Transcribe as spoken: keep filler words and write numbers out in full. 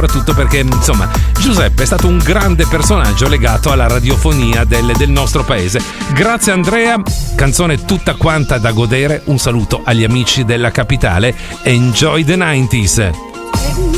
soprattutto perché insomma Giuseppe è stato un grande personaggio legato alla radiofonia del, del nostro paese. Grazie Andrea, canzone tutta quanta da godere. Un saluto agli amici della capitale. Enjoy the nineties.